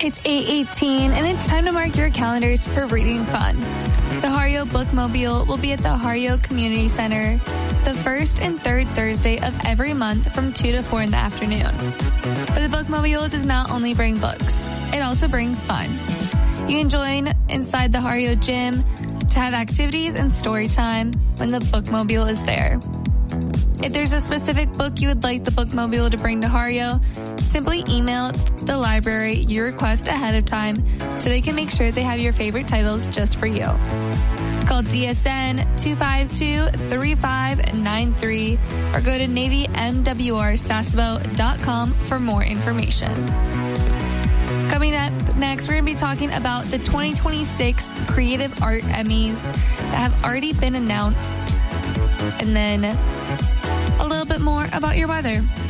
It's 8:18, and it's time to mark your calendars for reading fun. The Hario Bookmobile will be at the Hario Community Center the first and third Thursday of every month from 2 to 4 in the afternoon. But the Bookmobile does not only bring books, it also brings fun. You can join inside the Hario gym to have activities and story time when the Bookmobile is there. If there's a specific book you would like the Bookmobile to bring to Hario, simply email the library your request ahead of time so they can make sure they have your favorite titles just for you. Call DSN 252-3593 or go to NavyMWRSasebo.com for more information. Coming up next, we're going to be talking about the 2026 Creative Art Emmys that have already been announced. And then a little bit more about your weather.